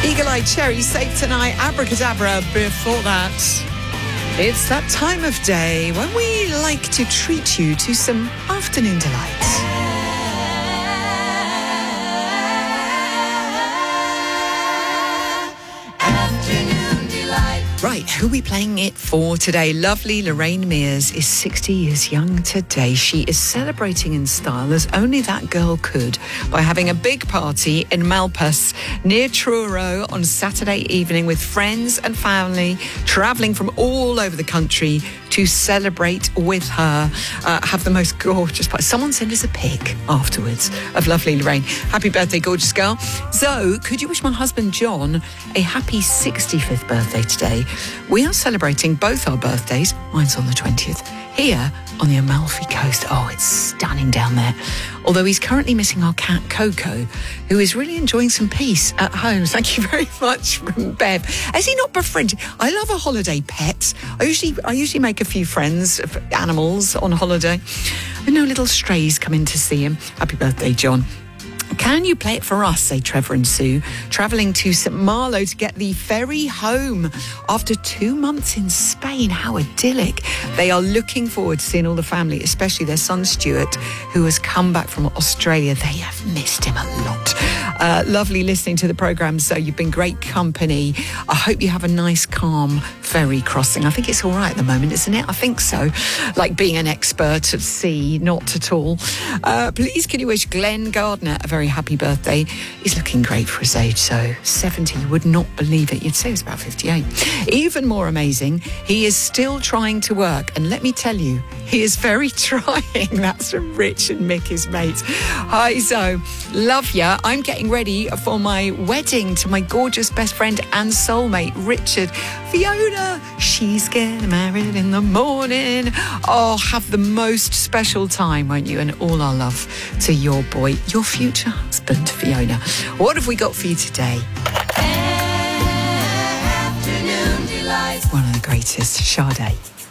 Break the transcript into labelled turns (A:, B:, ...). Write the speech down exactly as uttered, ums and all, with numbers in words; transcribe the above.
A: Eagle-Eyed Cherry, Safe Tonight, Abracadabra. Before that, it's that time of day when we like to treat you to some afternoon delights. Right, who are we playing it for today? Lovely Lorraine Mears is sixty years young today. She is celebrating in style as only that girl could by having a big party in Malpas near Truro on Saturday evening with friends and family travelling from all over the country to celebrate with her. Uh, have the most gorgeous party. Someone send us a pic afterwards of lovely Lorraine. Happy birthday, gorgeous girl. So, could you wish my husband John a happy sixty-fifth birthday today? We are celebrating both our birthdays. Mine's on the twentieth. Here on the Amalfi Coast. Oh, it's stunning down there. Although he's currently missing our cat Coco, who is really enjoying some peace at home. Thank you very much from Bev. Has he not befriended? I love a holiday pet. I usually I usually make a few friends, animals on holiday. But no little strays come in to see him. Happy birthday, John. Can you play it for us, say Trevor and Sue, travelling to Saint Malo to get the ferry home after two months in Spain? How idyllic. They are looking forward to seeing all the family, especially their son Stuart, who has come back from Australia. They have missed him a lot. Uh, lovely listening to the programme, so you've been great company. I hope you have a nice, calm ferry crossing. I think it's all right at the moment, isn't it? I think so. Like being an expert at sea, not at all. Uh, please can you wish Glenn Gardner a very happy birthday. He's looking great for his age, so seventy, you would not believe it. You'd say he's about fifty-eight. Even more amazing, he is still trying to work, and let me tell you, he is very trying. That's from Rich and Mick, his mates. Hi, so love ya. I'm getting ready for my wedding to my gorgeous best friend and soulmate, Richard. Fiona, she's getting married in the morning. Oh, have the most special time, won't you? And all our love to your boy, your future husband, Fiona. What have we got for you today? One of the greatest, Sade.